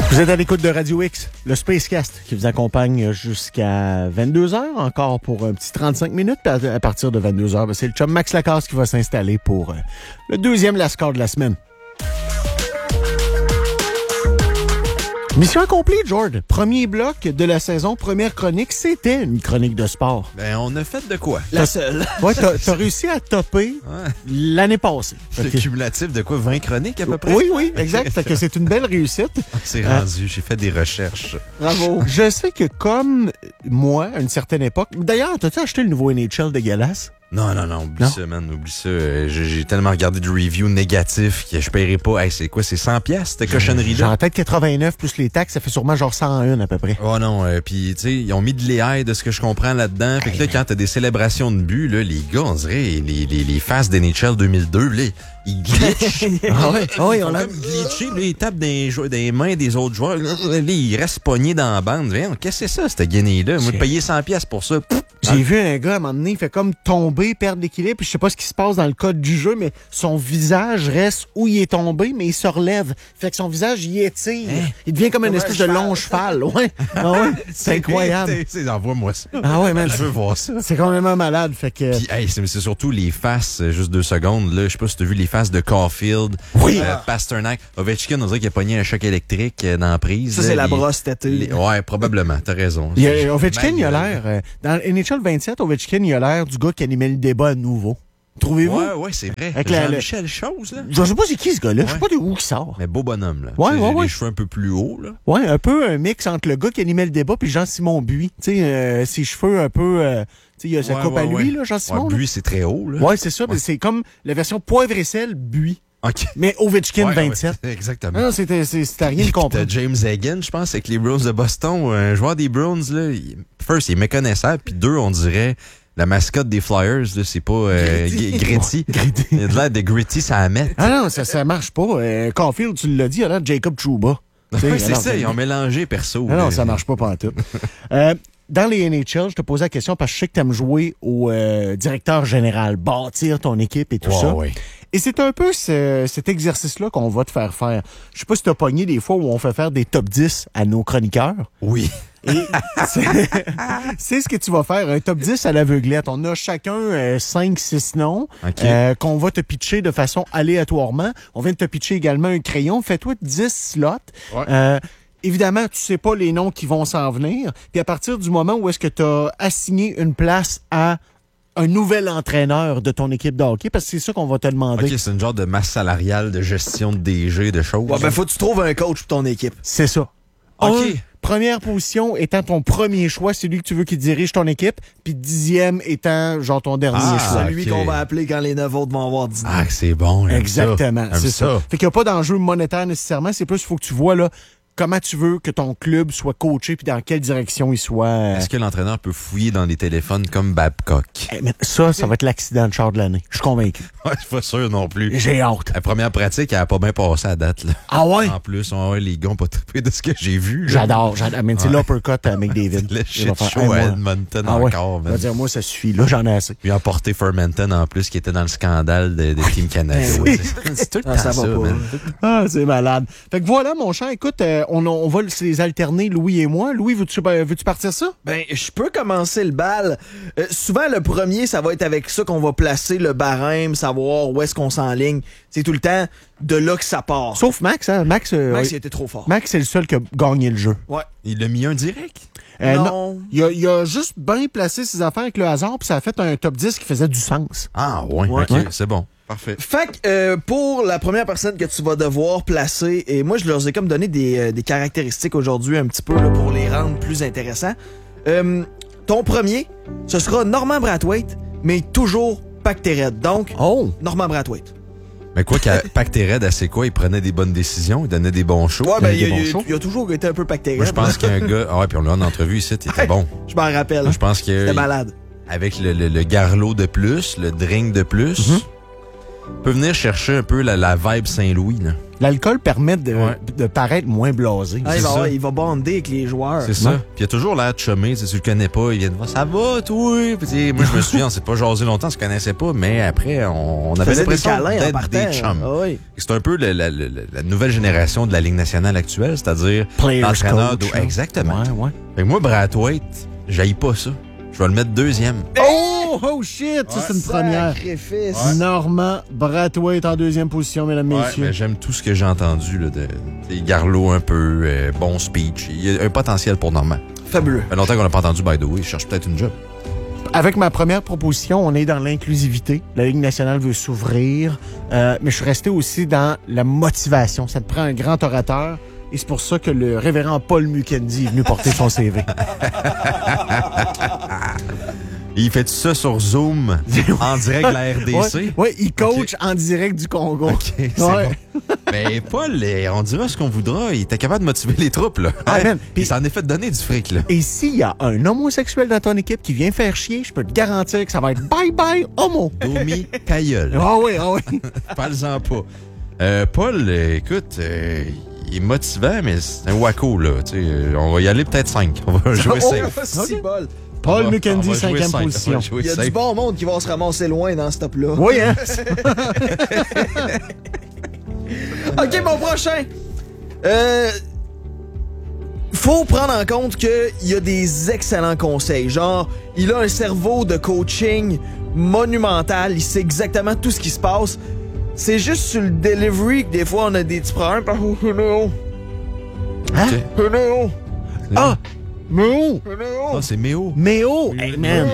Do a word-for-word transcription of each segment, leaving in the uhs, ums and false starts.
Vous êtes à l'écoute de Radio X, le Spacecast, qui vous accompagne jusqu'à vingt-deux heures, encore pour un petit trente-cinq minutes. À partir de vingt-deux heures, c'est le chum Max Lacasse qui va s'installer pour le deuxième Lascar de la semaine. Mission accomplie, George. Premier bloc de la saison, première chronique, c'était une chronique de sport. Ben, on a fait de quoi? La seule. Ouais, t'as, t'as réussi à topper ouais. l'année passée. C'est que... cumulatif de quoi? vingt chroniques à peu près? Oui, oui, exact. Fait que c'est une belle réussite. C'est euh, rendu. J'ai fait des recherches. Bravo. Je sais que comme moi, à une certaine époque... D'ailleurs, t'as-tu acheté le nouveau N H L dégueulasse? Non, non, non, oublie non. ça, man, oublie ça. Euh, j'ai, j'ai tellement regardé de reviews négatifs que je paierais pas. Hey, c'est quoi, c'est cent piastres, cette cochonnerie-là? Genre, peut-être quatre-vingt-neuf plus les taxes, ça fait sûrement genre cent un à peu près. Oh non, euh, puis tu sais, ils ont mis de l'A I de ce que je comprends là-dedans. Fait que là, quand t'as des célébrations de but, là, les gars, on dirait, les, les, les faces d'N H L deux mille deux, là, ils glitchent. ah ouais, ah ouais, ils on l'a glitché, là, ils tapent des, des mains des autres joueurs. Là, ils restent pognés dans la bande. Voyons, qu'est-ce que c'est ça, cette guinée-là? Moi, de payer cent piastres pour ça. J'ai ah. vu un gars, à un moment donné, il fait comme tomber, perdre l'équilibre, puis je sais pas ce qui se passe dans le code du jeu, mais son visage reste où il est tombé, mais il se relève. Fait que son visage, il étire. Hein? Il devient comme, comme une espèce de long cheval. Ouais. Ah ouais. C'est, c'est incroyable. C'est, envoie-moi ça. Ah ouais, man. Je veux voir ça. C'est complètement malade. Fait que... Puis, hey, c'est, c'est surtout les faces, juste deux secondes, là. Je sais pas si t'as vu les faces de Caulfield, oui. euh, Pasternak. Ovechkin, on dirait qu'il a pogné un choc électrique dans la prise. Ça, là, c'est les, la brosse têtée. Les... Ouais, probablement. T'as raison. Il a, Ovechkin, il a l'air, euh, dans N H L vingt-sept, Ovechkin, il a l'air du gars qui animait le débat à nouveau. Trouvez-vous? Ouais, ouais, c'est vrai. Avec Jean-Michel la... Chose, là. Je sais pas c'est qui, ce gars-là. Ouais. Je sais pas de où il sort. Mais beau bonhomme, là. Ouais, ouais, les ouais. cheveux un peu plus hauts, là. Ouais, un peu un mix entre le gars qui animait le débat puis Jean-Simon Buis. Tu sais, euh, ses cheveux un peu... Euh, tu sais, il a sa ouais, coupe ouais, à lui, ouais. là, Jean-Simon. Ouais, Buis, c'est très haut, là. Ouais, c'est ça. Ouais. C'est comme la version poivre et sel, Buis. Okay. Mais Ovechkin ouais, vingt-sept. Ouais, exactement. Non, c'était, c'était rien de comprendre. T'as James Hagan, je pense, avec les Bruins de Boston. Un joueur des Bruins, là, il, first, il est méconnaissable, puis deux, on dirait... La mascotte des Flyers, là, c'est pas euh, Gritty. Gritty. Il a de l'air de Gritty, ça à mettre. Ah non, ça, ça marche pas. Euh, Caulfield, tu l'as dit, il a l'air de Jacob Trouba. Oui, c'est alors, ça, ils ont mélangé perso. Non, non, ça marche pas pantoute. euh, dans les N H L, je te posais la question parce que je sais que tu aimes jouer au euh, directeur général, bâtir ton équipe et tout wow, ça. Oui. Et c'est un peu ce, cet exercice-là qu'on va te faire faire. Je sais pas si tu as pogné des fois où on fait faire des top dix à nos chroniqueurs. Oui. Et c'est, c'est ce que tu vas faire, un top dix à l'aveuglette. On a chacun euh, cinq six noms okay. euh, qu'on va te pitcher de façon aléatoirement. On vient de te pitcher également un crayon. Fais-toi dix slots. Ouais. Euh, évidemment, tu sais pas les noms qui vont s'en venir. Puis à partir du moment où est-ce que tu as assigné une place à un nouvel entraîneur de ton équipe de hockey, parce que c'est ça qu'on va te demander. OK, c'est une genre de masse salariale, de gestion de D G, de choses. Ouais, ben faut que tu trouves un coach pour ton équipe. C'est ça. OK. Un, première position étant ton premier choix, c'est lui que tu veux qui dirige ton équipe, puis dixième étant genre ton dernier ah, choix. Celui okay. qu'on va appeler quand les neuf autres vont avoir dix. Ah, c'est bon. Exactement, ça. c'est ça. ça. Fait qu'il n'y a pas d'enjeu monétaire nécessairement, c'est plus il faut que tu vois là comment tu veux que ton club soit coaché puis dans quelle direction il soit. Euh... Est-ce que l'entraîneur peut fouiller dans des téléphones comme Babcock? Eh, mais ça, ça va être l'accident de char de l'année. Je suis convaincu. Ouais, je suis pas sûr non plus. J'ai hâte. La première pratique, elle a pas bien passé à date, là. Ah ouais? En plus, ouais, les gars ont pas trippé de ce que j'ai vu. Là. J'adore, j'adore. Mais c'est ouais. l'uppercut à McDavid. Le shit show à Edmonton ah, encore, ouais. dire, moi, ça suffit. Là, j'en ai assez. Puis emporté Fermenton en plus, qui était dans le scandale de, de Team Canada. oui. c'est, c'est tout le ah, temps ça, ça, va man. Ah, c'est malade. Fait que voilà, mon cher, écoute, euh, on, on va les alterner, Louis et moi. Louis, veux-tu, veux-tu partir ça? Ben, je peux commencer le bal. Euh, souvent, le premier, ça va être avec ça qu'on va placer le barème, savoir où est-ce qu'on s'enligne. C'est tout le temps de là que ça part. Sauf Max, hein? Max, euh, Max, ouais. il était trop fort. Max, c'est le seul qui a gagné le jeu. Ouais. Il l'a mis un direct? Euh, non. non. Il a, il a juste bien placé ses affaires avec le hasard, puis ça a fait un top dix qui faisait du sens. Ah, ouais. ouais. OK, ouais. C'est bon. Parfait. Fait que euh, pour la première personne que tu vas devoir placer, et moi je leur ai comme donné des, euh, des caractéristiques aujourd'hui un petit peu là, pour les rendre plus intéressants. Euh, ton premier, ce sera Norman Brathwaite, mais toujours Pactered. Donc, oh. Normand Brathwaite. Mais quoi qu'à Pactered, c'est quoi? Il prenait des bonnes décisions, il donnait des bons shows. Ouais, ben, il, il, il, il a toujours été un peu Pactered. Moi, je pense qu'il y a un gars... Ah ouais, puis on l'a en entrevue ici, il était hey, bon. Je m'en rappelle. Moi, je pense que... C'était malade. Avec le, le, le garlot de plus, le drink de plus... Mm-hmm. peut venir chercher un peu la, la vibe Saint-Louis, là. L'alcool permet de, Ouais. de paraître moins blasé. Ah, il, c'est va, ça. il va bonder avec les joueurs. C'est ça. Puis il y a toujours l'air de chumé, si tu le connais pas, il vient de voir, ça va, toi? Puis, tu sais, moi, je me souviens, on s'est pas jasé longtemps, on se connaissait pas, mais après, on, on avait Faisait des l'impression câlins en d'être partant. des chums. Ah oui. C'est un peu la, la- la- la nouvelle génération de la Ligue nationale actuelle, c'est-à-dire Players l'entraîneur coach, d'eau. là. Exactement. Ouais, ouais. Fait que moi, Brathwaite, j'haïs pas ça. Je vais le mettre deuxième. Oh, oh shit! Ça, c'est une première. Sacrifice. Normand Brathwaite en deuxième position, mesdames, Ouais, messieurs. mais j'aime tout ce que j'ai entendu, là, de t'sais, Garlot un peu, euh, bon speech. Il y a un potentiel pour Normand. Fabuleux. Ça fait longtemps qu'on l'a pas entendu, by the way. Je cherche peut-être une job. Avec ma première proposition, on est dans l'inclusivité. La Ligue nationale veut s'ouvrir, euh, mais je suis resté aussi dans la motivation. Ça te prend un grand orateur, et c'est pour ça que le révérend Paul Mukendi est venu porter son C V. Il fait tout ça sur Zoom, en direct de la R D C. Ouais, ouais, il coach en direct du Congo. OK, c'est Ouais. bon. Mais Paul, eh, on dira ce qu'on voudra. Il était capable de motiver les troupes, là. Ah, man. Il s'en est fait donner du fric, là. Et s'il y a un homosexuel dans ton équipe qui vient faire chier, je peux te garantir que ça va être bye-bye homo. Domi, ta gueule. Ah oui, ah oui. Parle-en pas. Euh, Paul, euh, écoute, euh, il est motivant, mais c'est un wacko, là. Tu sais, euh, on va y aller peut-être cinq. On va jouer Oh, safe. si bol. Paul On va- on Mukendi, va jouer cinquième cinq. position. On va jouer Il y a safe. du bon monde qui va se ramasser loin dans ce top-là. Oui, hein? OK, mon prochain. Euh, faut prendre en compte qu'il y a des excellents conseils. Genre, il a un cerveau de coaching monumental. Il sait exactement tout ce qui se passe. C'est juste sur le delivery que des fois on a des petits problèmes. Par contre, non. Hein? OK. Non. Ah! Méo! Ah, c'est Méo. Méo! Hey, man!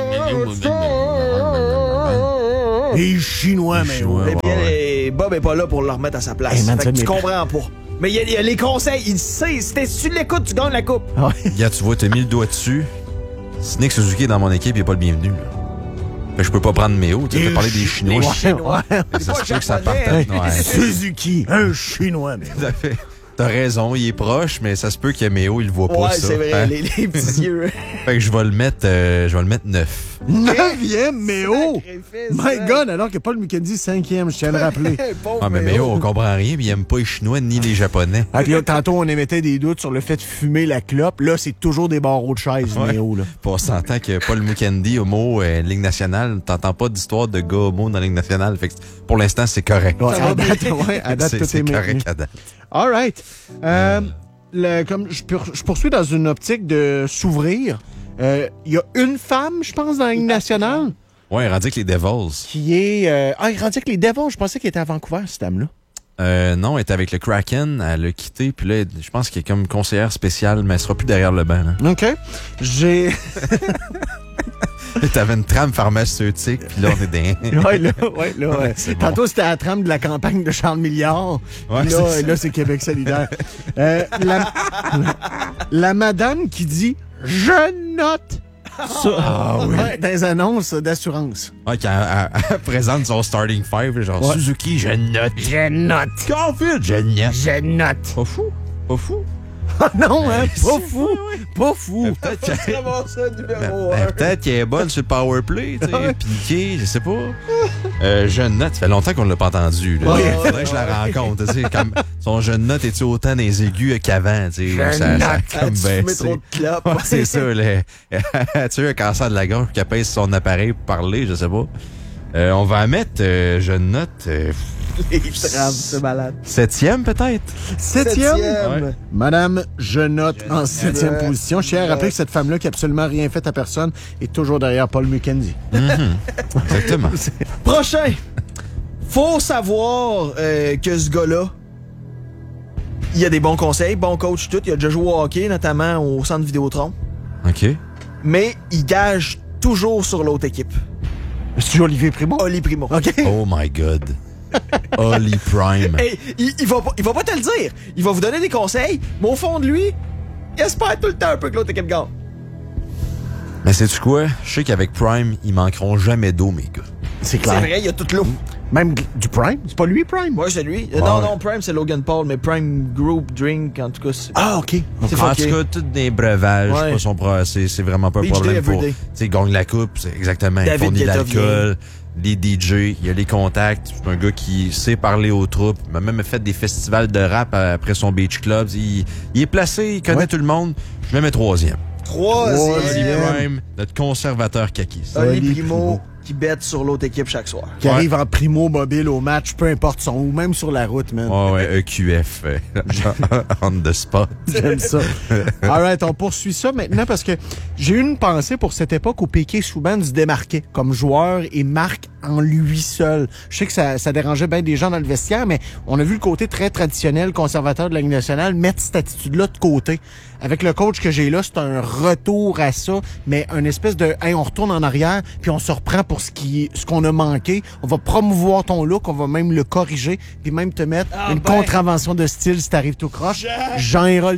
Les Chinois, Les Méo! Chinois. Eh bien, eh, Bob est pas là pour le remettre à sa place. Hey, man, fait ça que tu m'est- comprends pas. Mais il y, a- il y a les conseils, il sait. Si t'es- si tu l'écoutes, tu gagnes la coupe. Ah ouais. Regarde, tu vois, t'as mis le doigt dessus. Si Nick Suzuki est dans mon équipe, il est pas le bienvenu, là. Fait que je peux pas prendre Méo. Tu sais, t'as parlé des Chinois. Ouais, ouais. Ça se pas peut que ça parte. japonais. Ouais. Suzuki, un Chinois, Méo. Tout à fait. T'as raison, il est proche, mais ça se peut que Méo, il le voit pas, Ouais, ça. c'est vrai, Hein? les, les petits yeux. Fait que je vais le mettre, euh, je vais le mettre neuf. Neuvième, Méo! Sacrifice, My hein. God, alors que Paul Mukendi, cinquième, je tiens à le rappeler. Pauvre Ah, mais Méo, on comprend rien, mais il aime pas les Chinois ni les Japonais. Ah, puis là, tantôt, on émettait des doutes sur le fait de fumer la clope. Là, c'est toujours des barreaux de chaise, Ouais. Méo, là. Puis on s'entend que Paul Mukendi, homo, euh, Ligue nationale, t'entends pas d'histoire de gars homo dans la Ligue nationale. Fait que pour l'instant, c'est correct. Ouais, Ça va à date, ouais, à date, C'est tout c'est est maintenu. correct à date. All right. Euh, le- comme je, pour- je poursuis dans une optique de s'ouvrir. Euh, Il y a une femme, je pense, dans la Ligue nationale Ouais, rendu avec les Devils. qui est... euh, Ah, il rendait que les Devils, je pensais qu'elle était à Vancouver, cette dame-là. Euh, non, elle était avec le Kraken, elle l'a quitté, puis là, je pense qu'elle est comme conseillère spéciale, mais elle sera plus derrière le banc. Là. OK. J'ai... T'avais une trame pharmaceutique, puis là, on est dans... ouais, là, ouais, là, ouais. c'est bon. Tantôt, c'était à la trame de la campagne de Charles Milliard. Ouais, là, c'est ça. là, c'est Québec solidaire. Euh, la, la madame qui dit « Je note ». Ça, Ah oui. ouais, dans les annonces d'assurance. Ouais, quand elle, elle- elle présente son starting five, genre Ouais. Suzuki, je note. Je note. Caulfield, je note. Je note. Pas fou, pas fou. Ah non, hein, c'est- pas fou, pas fou. Peut-être qu'elle C'est vraiment ça, numéro ben, un. peut-être qu'elle est bonne sur le power play, tu sais, piqué, je sais pas. Euh, jeune note, ça fait longtemps qu'on l'a pas entendu. Là. Ouais. Faudrait que je la rencontre, tu sais, comme son jeune note est autant dans les aigus qu'avant, tu sais. Jeune Ça, ça note. a comme As-tu fumé baissé. trop de clopes? Ouais, c'est ça, là. Tu as un cancer de la gorge qui pèse son appareil pour parler, je sais pas. Euh, on va mettre, euh, jeune note, euh, Les trams, c'est malade. septième peut-être? Septième. Ouais. Madame, je note en septième note. position. Je tiens à rappeler que cette femme-là, qui a absolument rien fait à personne, est toujours derrière Paul Mukendi. Exactement. Prochain. Faut savoir euh, que ce gars-là, il a des bons conseils, bon coach, tout. Il a déjà joué au hockey, notamment au centre Vidéotron. OK. Mais il gage toujours sur l'autre équipe. C'est Olivier Primo? Oli Primo. OK. Oh my God. Holly Prime. Hey, il, il, va pas, il va pas te le dire. Il va vous donner des conseils, mais au fond de lui, il espère tout le temps un peu que l'autre équipe gagne. Mais sais-tu quoi? Je sais qu'avec Prime, ils manqueront jamais d'eau, mes gars. C'est C'est clair. vrai, il y a tout l'eau. Même du Prime? C'est pas lui, Prime? Ouais, c'est lui. Euh, Non, Ouais. non, Prime, c'est Logan Paul, mais Prime Group Drink, en tout cas, c'est... Ah, OK. C'est En fucké. tout cas, tous des breuvages, Ouais. pas son pro- c'est, c'est vraiment pas un Beach problème day pour. every Tu day. sais, il gagne la coupe, c'est exactement. Il David fournit Guetta l'alcool. les D J, il a les contacts. C'est un gars qui sait parler aux troupes. Il m'a même fait des festivals de rap après son Beach Club. Il, il est placé, il connaît ouais. tout le monde. Je le mets troisième. Troisième. Oli Prime, notre conservateur kakiste. Oli Primo qui bête sur l'autre équipe chaque soir. Qui ouais. arrive en primo mobile au match, peu importe son ou même sur la route, man. Ouais, ouais, E Q F. On the spot. J'aime ça. All right, on poursuit ça maintenant parce que j'ai eu une pensée pour cette époque où Piquet Souban se démarquait comme joueur et marque en lui seul. Je sais que ça, ça dérangeait bien des gens dans le vestiaire, mais on a vu le côté très traditionnel, conservateur de la Ligue nationale, mettre cette attitude-là de côté. Avec le coach que j'ai là, c'est un retour à ça, mais une espèce de « hey, on retourne en arrière, puis on se reprend pour ce qui, ce qu'on a manqué. On va promouvoir ton look, on va même le corriger, puis même te mettre ah une ben. contravention de style si t'arrives tout croche. Jean, Jean Héroldi. »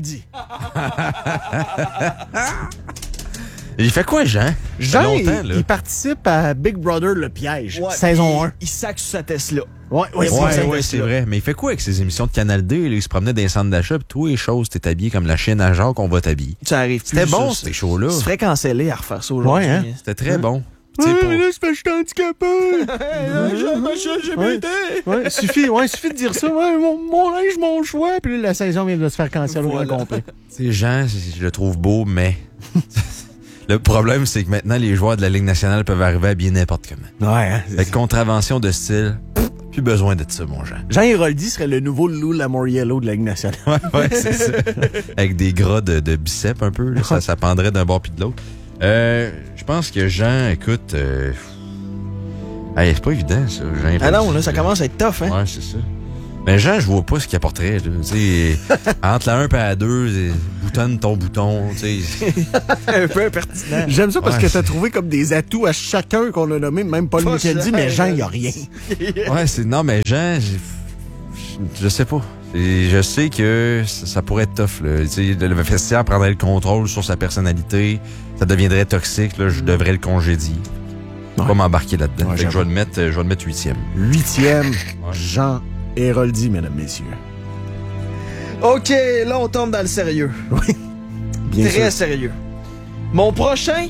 Il fait quoi, Jean? Jean, il, il participe à Big Brother Le Piège, ouais, saison il, un. Il sac sur sa Tesla. Ouais, ouais, ouais, ouais, ouais c'est vrai. Mais il fait quoi avec ses émissions de Canal D? Là, il se promenait dans les centres d'achat, puis tous les choses, t'es habillé comme la chienne à Jacques, on va t'habiller. Ça arrive. C'était bon, ces shows-là. Tu serais cancellé à refaire ça aujourd'hui. Ouais, hein? C'était très hein? bon. Ouais, pour... là, c'est parce que je suis handicapé. J'ai ouais. ouais, suffit, ouais, suffit de dire ça. Ouais, mon, mon linge, mon choix. Puis là, la saison vient de se faire canceller voilà. au complet. C'est Jean, je le trouve beau, mais... Le problème, c'est que maintenant, les joueurs de la Ligue nationale peuvent arriver à habiller n'importe comment. Ouais, hein, avec contravention de style, plus besoin de ça, mon Jean. Jean Héroldi serait le nouveau Lou Lamoriello de la Ligue nationale. Ouais, ouais, c'est ça. Avec des gras de, de biceps un peu, là, ça, ça pendrait d'un bord puis de l'autre. Euh, je pense que Jean, écoute... Euh... Hey, c'est pas évident, ça, Jean Héroldi. Ah non, là, ça commence à être tough, hein? Ouais, c'est ça. Mais Jean, je vois pas ce qu'il apporterait. Tu sais, entre la un et la deux, boutonne ton bouton. Tu sais. Un peu impertinent. J'aime ça parce ouais, que t'as trouvé comme des atouts à chacun qu'on a nommé, même Paul Michel dit, mais Jean, il y a rien. Ouais, c'est non, mais Jean, je, je sais pas. Et je sais que ça, ça pourrait être tough. Là. Tu sais, le vestiaire prendrait le contrôle sur sa personnalité. Ça deviendrait toxique. Là, je devrais le congédier. Ouais. Pas m'embarquer là-dedans. Ouais, fait que je vais le mettre, je vais le mettre huitième. Huitième, ouais. Jean Héroldi, mesdames, messieurs. OK, là, on tombe dans le sérieux. Oui, bien Très sûr. sérieux. Mon prochain,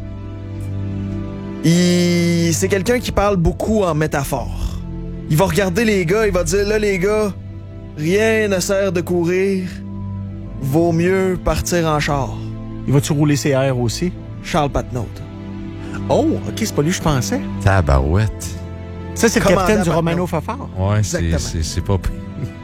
il... c'est quelqu'un qui parle beaucoup en métaphore. Il va regarder les gars, il va dire, là, les gars, rien ne sert de courir, vaut mieux partir en char. Il va-tu rouler ses airs aussi? Charles Patnaud. Oh, OK, c'est pas lui que je pensais. Tabarouette. Ça, c'est le capitaine du Romano Fafard. Ouais, c'est, c'est, c'est pas pire.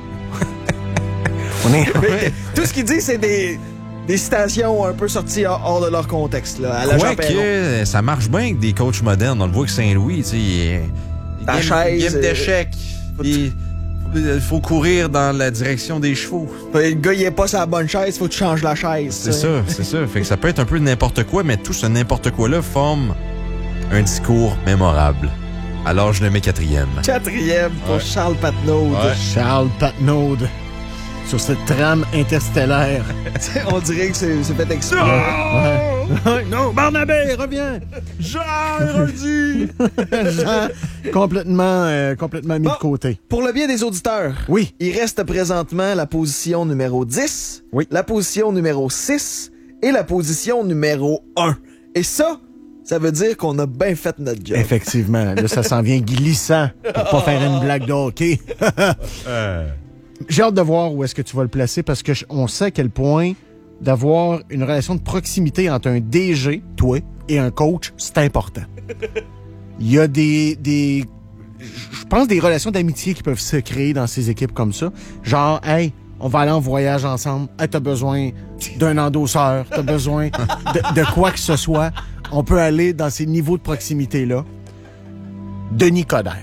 On est... Tout ce qu'il dit, c'est des, des citations un peu sorties hors de leur contexte. Là, à la ouais, que ça marche bien avec des coachs modernes. On le voit avec Saint-Louis. Tu sais, il, la game, chaise. Game d'échecs. Il faut, faut courir dans la direction des chevaux. Le gars, il est pas sur la bonne chaise, faut que tu changes la chaise. C'est ça, c'est ça. Fait que ça peut être un peu n'importe quoi, mais tout ce n'importe quoi-là forme un discours mémorable. Alors, je le mets quatrième. Quatrième pour ouais. Charles Patnaud. Ouais. Charles Patnaud. Sur cette trame interstellaire. On dirait que c'est, c'est fait exprès. Oh! Ouais. Non, Barnabé, reviens! Jean Héroldi! Jean, complètement, euh, complètement mis bon, de côté. Pour le bien des auditeurs, oui. Il reste présentement la position numéro dix, oui. La position numéro six et la position numéro un. Et ça, ça veut dire qu'on a bien fait notre job. Effectivement. Là, ça s'en vient glissant pour pas faire une blague de hockey. euh. J'ai hâte de voir où est-ce que tu vas le placer parce que on sait à quel point d'avoir une relation de proximité entre un D G, toi, et un coach, c'est important. Il y a des... des je pense des relations d'amitié qui peuvent se créer dans ces équipes comme ça. Genre, hey, on va aller en voyage ensemble. Hey, t'as besoin d'un endosseur, t'as besoin de, de quoi que ce soit. On peut aller dans ces niveaux de proximité-là. Denis Coderre.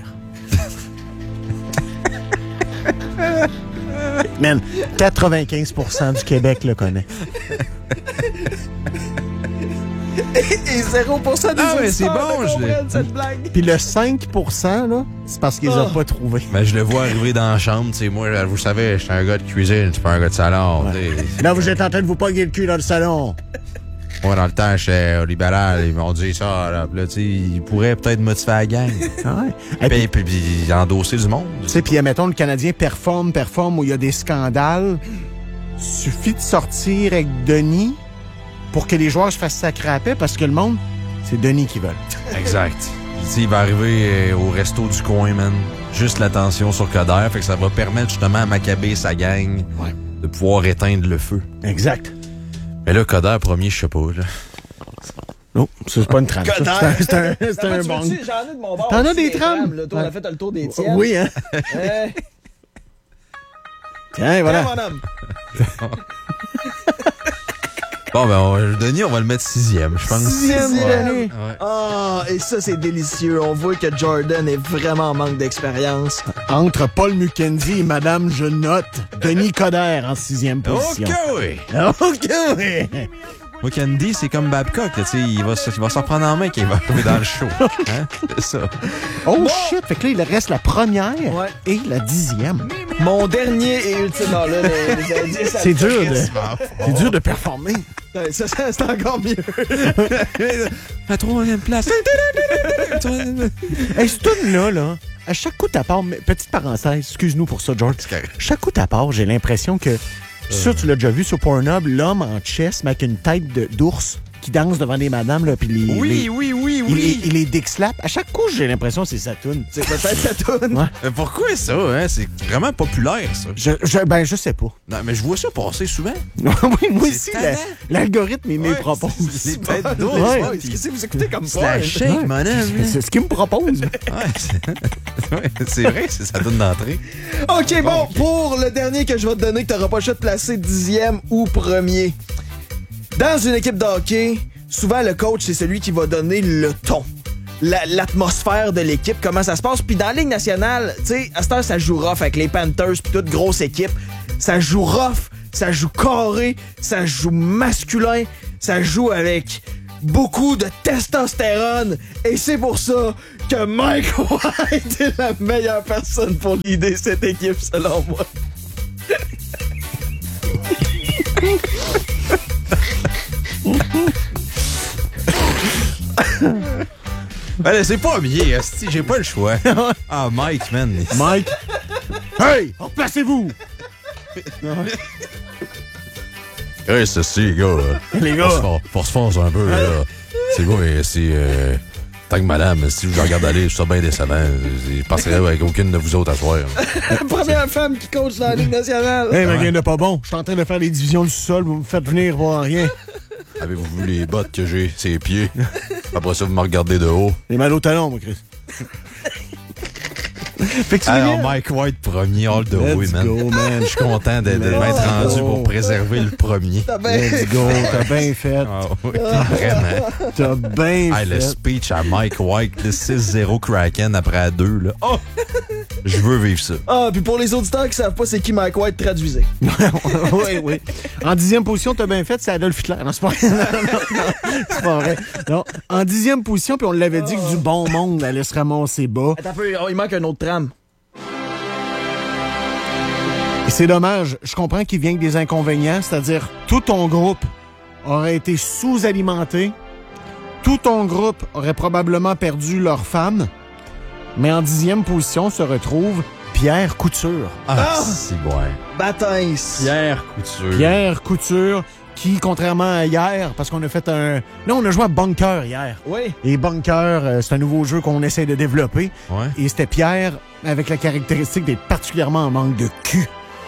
Man, quatre-vingt-quinze pour cent du Québec le connaît. Et, et zéro pour cent des ah, mais c'est bon, je l'ai. Cette blague. Puis le cinq pour cent, là, c'est parce qu'ils oh. ont pas trouvé. Ben, je le vois arriver dans la chambre, tu sais, moi, vous savez, je suis un gars de cuisine, je suis pas un gars de salon. Ouais. Là, vous êtes en train de vous pogner le cul dans le salon. Moi, dans le temps, j'étais au libéral, ils m'ont dit ça, là, là tu sais, ils pourraient peut-être motiver la gang. Ouais. Puis, puis, puis endosser du monde. Tu sais, puis, admettons, le Canadien performe, performe, où il y a des scandales. Suffit de sortir avec Denis pour que les joueurs se fassent sacrer à paix, parce que le monde, c'est Denis qui veulent. Exact. sais, il va arriver euh, au resto du coin, man. Juste l'attention sur Coder. Fait que ça va permettre justement à Maccabée et sa gang Ouais. de pouvoir éteindre le feu. Exact. Mais là, Coder premier, je sais pas, là. Non, c'est pas une trame. ça. Coder. C'est un, c'est un, c'est un Tu bon. veux-tu, J'en ai de mon bord. T'en as aussi, des les trames? là. Toi, on a Ouais. fait le tour des tiennes. Oui, hein? Hey. Tiens, voilà. Tiens, mon homme. Bon, ben, on, Denis, on va le mettre sixième, je pense. Sixième Sixième. année. Ouais. Ah, et ça, c'est délicieux. On voit que Jordan est vraiment en manque d'expérience. Entre Paul Mukendi et Madame Je note, Denis Coderre en sixième position. OK, oui. OK, oui. Moi, Candy, c'est comme Babcock, là, tu sais, il va, se- il va s'en prendre en main quand il va arriver dans le show. Hein? C'est ça. Oh shit, fait que là, il reste la première Ouais. et la dixième. Mon dernier et ultime. Non, là, les, les indices, ça C'est me fait dur de, rire. c'est dur de performer. Ouais, Ça, ça, c'est encore mieux. La troisième place. Hey, ce tune-là, là, à chaque coup à part, mais petite parenthèse, excuse-nous pour ça, George. correct. Chaque coup à part, j'ai l'impression que, ça, tu l'as déjà vu sur Pornhub, l'homme en chess, mais avec une tête de- d'ours qui danse devant des madames, là, puis les. Oui, les- oui, oui, Il, oui. les- il les dick slap. À chaque coup, j'ai l'impression que c'est sa tune. C'est peut-être sa toune. Ouais. Mais pourquoi ça, hein? C'est vraiment populaire, ça. Je, je, ben, je sais pas. Non, mais je vois ça passer souvent. oui, moi C'est aussi, talent. la- l'algorithme, il me Ouais, propose. c'est- Les têtes d'ours. Ouais. ouais, Qu'est-ce que vous écoutez comme C'est ça? la shake, Ouais. mon homme. C'est ce qu'il me propose. Ouais, c'est ouais, c'est vrai, c'est sa donne d'entrée. OK, bon, pour le dernier que je vais te donner, que t'auras pas le choix de placer dixième ou premier. Dans une équipe de hockey, souvent le coach, c'est celui qui va donner le ton. La- L'atmosphère de l'équipe, comment ça se passe. Puis dans la Ligue nationale, tu sais, à cette heure, ça joue rough avec les Panthers puis toute grosse équipe. Ça joue rough, ça joue carré, ça joue masculin, ça joue avec beaucoup de testostérone. Et c'est pour ça que Mike White est la meilleure personne pour l'idée cette équipe, selon moi. Ben, c'est pas bien, esti, j'ai pas le choix. Ah, Mike, man. Mike. Hey, replacez-vous. Hey, c'est ça, les gars. là. Les gars. Faut se for- faut se forcer un peu, là. C'est quoi, si. Euh, tant que madame, si je regarde aller, je suis bien décevant. Je passerai avec aucune de vous autres à soir. La première femme qui coach dans la Ligue nationale. Hey, mais rien de pas bon. Je suis en train de faire les divisions du sol. Vous me faites venir voir rien. Avez-vous vu les bottes que j'ai, ces pieds? Après ça, vous me regardez de haut. J'ai mal au talon, moi, Chris. Fait que tu Alors, viens- Mike White, premier all the way, Let's man. go, man. Je suis content de, de Let's m'être rendu go. pour préserver le premier. T'as bien- Let's go. T'as bien fait. Ah oui, vraiment. T'as bien Hey, le fait. speech à Mike White, le six zéro Kraken après à deux, là. Oh! Je veux vivre ça. Ah, puis pour les auditeurs qui savent pas c'est qui Mike White, traduisez. oui, oui. En dixième position, t'as bien fait, c'est Adolf Hitler. Non, c'est pas vrai. Non, non, non, c'est pas vrai. Non. En dixième position, puis on l'avait dit que du bon monde allait se ramasser bas. Attends un peu, oh, il manque un autre trame. Et c'est dommage. Je comprends qu'il vient avec des inconvénients, c'est-à-dire tout ton groupe aurait été sous-alimenté. Tout ton groupe aurait probablement perdu leur femme. Mais en dixième position se retrouve Pierre Couture. Ah, Ah! c'est bon. Bataille. Pierre Couture. Pierre Couture, qui, contrairement à hier, parce qu'on a fait un... Là, on a joué à Bunker hier. Oui. Et Bunker, euh, c'est un nouveau jeu qu'on essaie de développer. Ouais. Et c'était Pierre avec la caractéristique d'être particulièrement en manque de cul.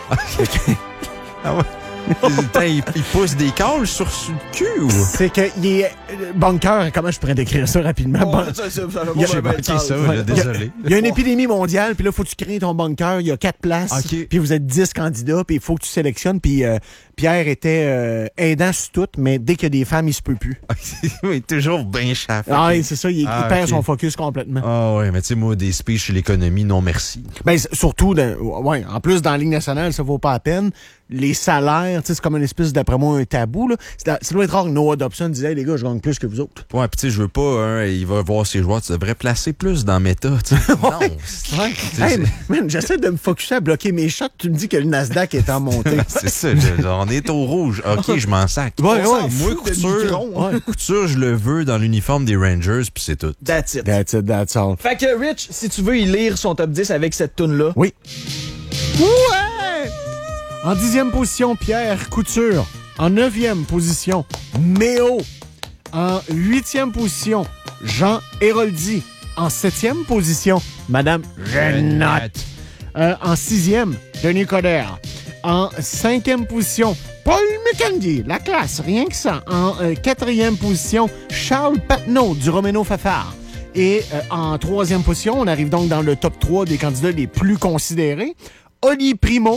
Ah ouais. Putain, il, il pousse des cages sur sur le cul ou? C'est que il est... euh, Bunker, comment je pourrais décrire ça rapidement? Oh, Bun- ça, ça, ça fait Il y a- pas J'ai bien manqué de ça, sens. là, Il y a- désolé. Il y a une épidémie mondiale, puis là, faut que tu crées ton bunker. Il y a quatre places, OK. puis vous êtes dix candidats, puis il faut que tu sélectionnes. Puis euh, Pierre était euh, aidant sur tout, mais dès qu'il y a des femmes, il se peut plus. Il est toujours bien chafé. Ah, oui, c'est ça, il, il Ah, perd OK. son focus complètement. Ah ouais, mais tu sais, moi, des speeches sur l'économie, non merci. Ben, c- surtout, dans- ouais, en plus, dans la Ligue nationale, ça vaut pas la peine. Les salaires, tu sais, c'est comme une espèce, d'après moi, un tabou. Là. C'est- Ça doit être rare que Noah Dobson disait hey, les gars, je gagne plus que vous autres. Ouais, pis tu sais, je veux pas, hein, il va voir ses joueurs, tu devrais placer plus dans méta, tu sais. Non. c'est- Ouais. c'est- Hey, c'est- man, j'essaie de me focuser à bloquer mes shots. Tu me dis que le Nasdaq est en montée. C'est ça, je- on est au rouge. OK, je m'en sac. Ouais, On ouais. s'en Moi, fout de couture, Micron, hein. ouais, couture, je le veux dans l'uniforme des Rangers, puis c'est tout. That's it. That's it, that's all. Fait que Rich, si tu veux y lire son top dix avec cette toune-là. Oui. Ouais! En dixième position, Pierre Couture. En neuvième position, Méo. En huitième position, Jean Héroldi. En septième position, Madame Jenotte. Euh, en sixième, Denis Coderre. En cinquième position, Paul McKenzie, la classe, rien que ça. En euh, quatrième position, Charles Patnaud du Roméno Fafard. Et euh, en troisième position, on arrive donc dans le top trois des candidats les plus considérés. Oli Primo,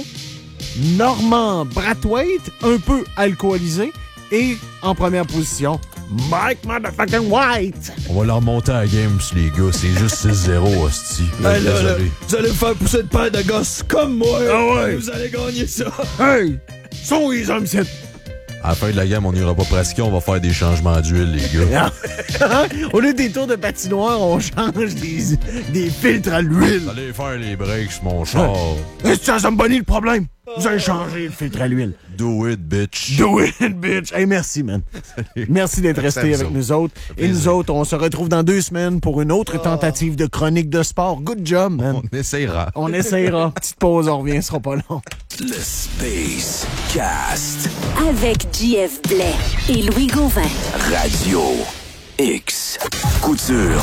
Normand Brathwaite, un peu alcoolisé. Et en première position, Mike Motherfucking White. On va leur monter à la game, les gars. C'est juste six zéro, hostie. Hey, là, là, vous allez me faire pousser une paire de gosses comme moi. Ah ouais. Vous allez gagner ça. Hey! Sont les hommes, c'est... À la fin de la gamme, on n'ira pas pratiquer, on va faire des changements d'huile, les gars. Au lieu des tours de patinoire, on change des, des filtres à l'huile. Vous allez faire les breaks, mon char. Est-ce que ça, ça me bonne le problème? Vous allez changer le filtre à l'huile. Do it, bitch. Do it, bitch. Hey, merci, man. Merci d'être resté avec nous autres. Et nous autres, on se retrouve dans deux semaines pour une autre tentative de chronique de sport. Good job, man. On essayera. On essayera. Petite pause, on revient, ce sera pas long. Le Space Cast. Avec J F Blais et Louis Gauvin. Radio X. Couture.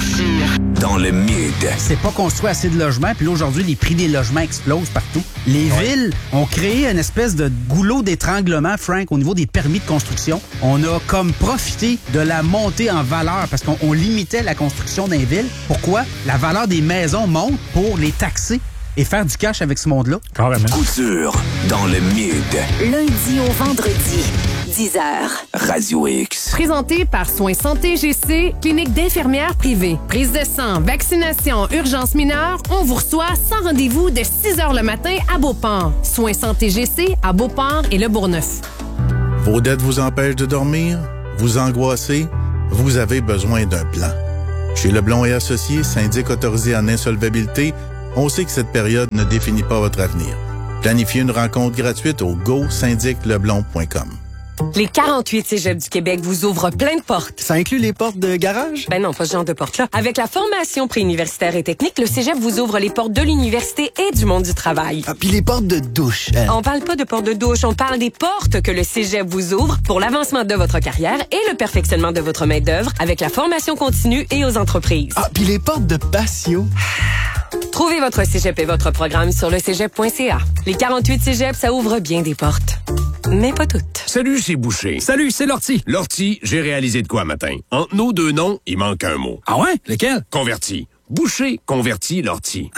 Dans le mid. C'est pas construit assez de logements, puis là, aujourd'hui, les prix des logements explosent partout. Les ouais. villes ont créé une espèce de goulot d'étranglement, Frank, au niveau des permis de construction. On a comme profité de la montée en valeur parce qu'on on limitait la construction des villes. Pourquoi? La valeur des maisons monte pour les taxer et faire du cash avec ce monde-là. Carrément. Couture dans le mid. Lundi au vendredi, dix heures. Radio X. Présenté par Soins Santé G C, clinique d'infirmières privée. Prise de sang, vaccination, urgence mineure, on vous reçoit sans rendez-vous de six heures le matin à Beauport. Soins Santé G C à Beauport et Le Bourgneuf. Vos dettes vous empêchent de dormir? Vous angoissez? Vous avez besoin d'un plan. Chez Leblond et Associés, syndic autorisé en insolvabilité, on sait que cette période ne définit pas votre avenir. Planifiez une rencontre gratuite au go syndic leblond point com. Les quarante-huit cégeps du Québec vous ouvrent plein de portes. Ça inclut les portes de garage? Ben non, pas ce genre de portes-là. Avec la formation préuniversitaire et technique, le cégep vous ouvre les portes de l'université et du monde du travail. Ah, puis les portes de douche. Hein? On parle pas de portes de douche, on parle des portes que le cégep vous ouvre pour l'avancement de votre carrière et le perfectionnement de votre main-d'œuvre avec la formation continue et aux entreprises. Ah, puis les portes de patio. Trouvez votre cégep et votre programme sur le cégep point c a. Les quarante-huit cégeps, ça ouvre bien des portes. Mais pas toutes. Salut, c'est Boucher. Salut, c'est Lortie. Lortie, j'ai réalisé de quoi matin? Entre nos deux noms, il manque un mot. Ah ouais? Lequel? Converti. Boucher, converti, Lortie.